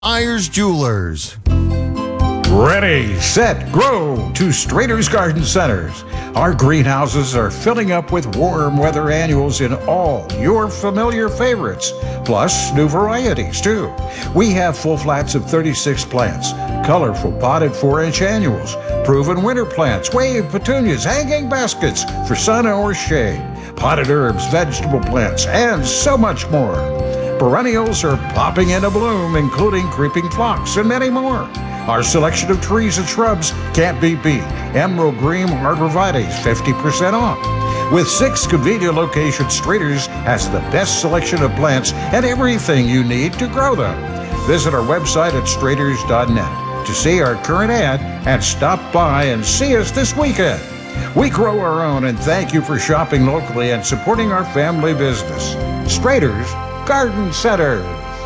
Myers Jewelers. Ready, set, grow to Strader's Garden Centers. Our greenhouses are filling up with warm weather annuals in all your familiar favorites, plus new varieties too. We have full flats of 36 plants, colorful potted 4-inch annuals, proven winter plants, wave petunias, hanging baskets for sun or shade, potted herbs, vegetable plants, and so much more. Perennials are popping into bloom, including creeping phlox and many more. Our selection of trees and shrubs can't be beat. Emerald green arborvitaes, 50% off. With 6 convenient locations, Strader's has the best selection of plants and everything you need to grow them. Visit our website at straders.net to see our current ad and stop by and see us this weekend. We grow our own, and thank you for shopping locally and supporting our family business. Strader's Garden Centers.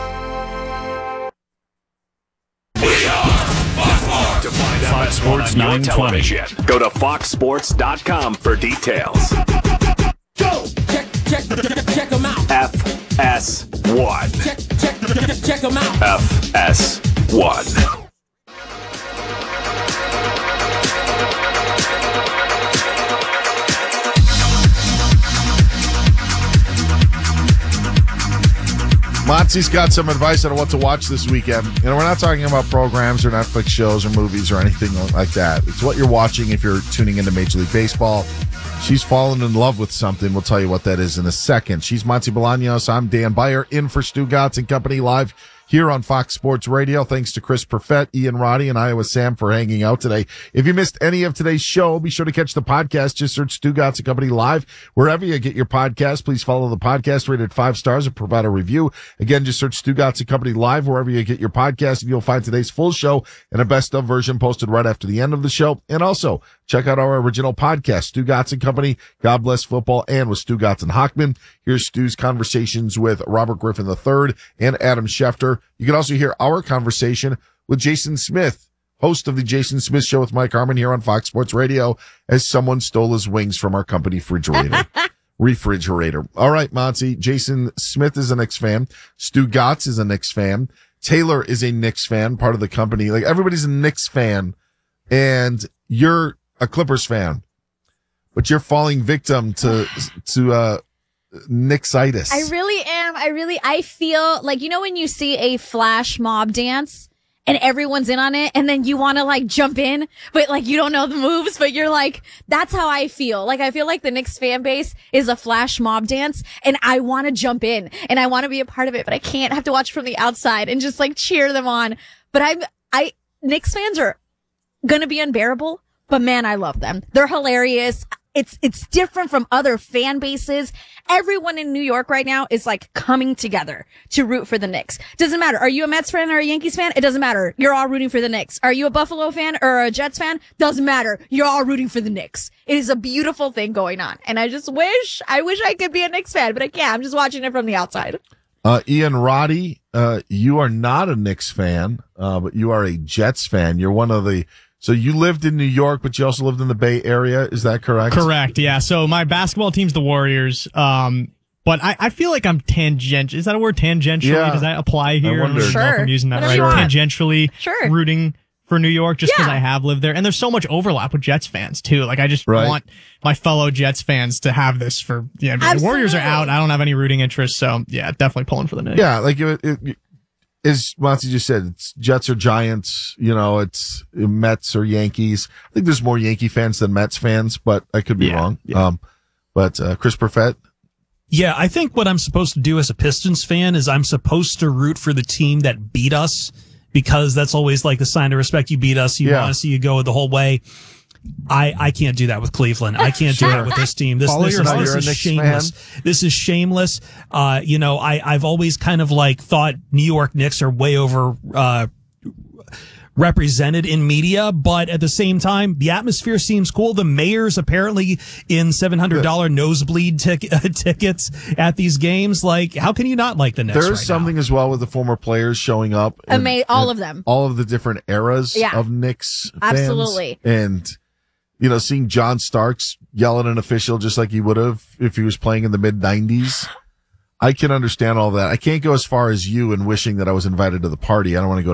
To find out Fox Sports 920. Go to foxsports.com for details. Go! Check them out. FS1. Check them out. FS1. Mozzie's got some advice on what to watch this weekend. You know, we're not talking about programs or Netflix shows or movies or anything like that. It's what you're watching if you're tuning into Major League Baseball. She's fallen in love with something. We'll tell you what that is in a second. She's Monty Bolaños. I'm Dan Beyer, in for Stu Gatz and Company live here on Fox Sports Radio. Thanks to Chris Perfett, Ian Roddy, and Iowa Sam for hanging out today. If you missed any of today's show, be sure to catch the podcast. Just search Stu Gatz and Company live wherever you get your podcast. Please follow the podcast, rated 5 stars, and provide a review. Again, just search Stu Gatz and Company live wherever you get your podcast, and you'll find today's full show and a best of version posted right after the end of the show. And also check out our original podcast, Stu Gatz and Company, God Bless Football, and with Stu Gatz and Hochman. Here's Stu's conversations with Robert Griffin III and Adam Schefter. You can also hear our conversation with Jason Smith, host of the Jason Smith Show with Mike Harmon here on Fox Sports Radio, as someone stole his wings from our company refrigerator. All right, Monty. Jason Smith is a Knicks fan. Stu Gatz is a Knicks fan. Taylor is a Knicks fan, part of the company. Like, everybody's a Knicks fan, and you're a Clippers fan, but you're falling victim to Knicksitis. I really am. I feel like, you know, when you see a flash mob dance and everyone's in on it, and then you want to like jump in, but like you don't know the moves, but you're like, that's how I feel. Like, I feel like the Knicks fan base is a flash mob dance, and I want to jump in and I want to be a part of it, but I can't. I have to watch from the outside and just like cheer them on. But Knicks fans are gonna be unbearable, but man, I love them. They're hilarious. It's different from other fan bases. Everyone in New York right now is like coming together to root for the Knicks. Doesn't matter. Are you a Mets fan or a Yankees fan? It doesn't matter. You're all rooting for the Knicks. Are you a Buffalo fan or a Jets fan? Doesn't matter. You're all rooting for the Knicks. It is a beautiful thing going on. And I just wish I could be a Knicks fan, but I can't. I'm just watching it from the outside. Ian Roddy, you are not a Knicks fan, but you are a Jets fan. You're one of the... So you lived in New York, but you also lived in the Bay Area. Is that correct? Correct, yeah. So my basketball team's the Warriors. But I feel like I'm tangential. Is that a word, tangentially? Yeah. Does that apply here? I wonder. I don't know if I'm using that Whatever right. you want. Tangentially rooting for New York just because Yeah. I have lived there. And there's so much overlap with Jets fans, too. Like, I just Right. want my fellow Jets fans to have this for the NBA. The Warriors are out. I don't have any rooting interest. So, yeah, definitely pulling for the Knicks. Yeah, like as Monty just said, it's Jets or Giants, you know, it's Mets or Yankees. I think there's more Yankee fans than Mets fans, but I could be wrong. Yeah. But Chris Perfett? Yeah, I think what I'm supposed to do as a Pistons fan is I'm supposed to root for the team that beat us, because that's always like the sign of respect. You beat us. You want to see you go the whole way. I can't do that with Cleveland. I can't do that with this team. This is shameless. This is shameless. You know, I've always kind of like thought New York Knicks are way over, represented in media, but at the same time, the atmosphere seems cool. The mayor's apparently in $700 nosebleed tickets at these games. Like, how can you not like the Knicks? There's something as well with the former players showing up. All of them. All of the different eras of Knicks fans. Absolutely. And, you know, seeing John Starks yell at an official just like he would have if he was playing in the mid-90s. I can understand all that. I can't go as far as you in wishing that I was invited to the party. I don't want to go